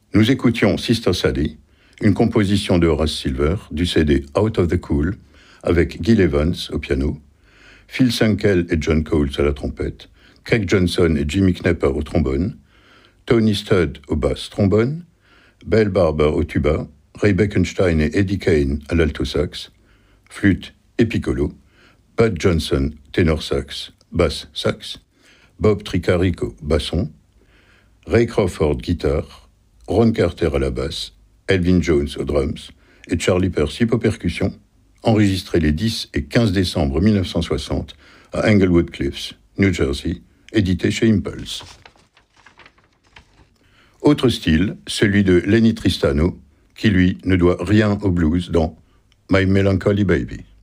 Nous écoutions Sister Sadie, une composition de Horace Silver, du CD Out of the Cool, avec Gil Evans au piano, Phil Sankel et John Coles à la trompette, Craig Johnson et Jimmy Knepper au trombone, Tony Studd au basse trombone, Belle Barber au tuba, Ray Beckenstein et Eddie Kane à l'alto sax, flûte et piccolo, Bud Johnson ténor sax, basse sax, Bob Tricarico basson, Ray Crawford guitare, Ron Carter à la basse, Elvin Jones aux drums et Charlie Persip aux percussions, enregistrés les 10 et 15 décembre 1960 à Englewood Cliffs, New Jersey, édité chez Impulse. Autre style, celui de Lenny Tristano, qui lui ne doit rien au blues dans My Melancholy Baby.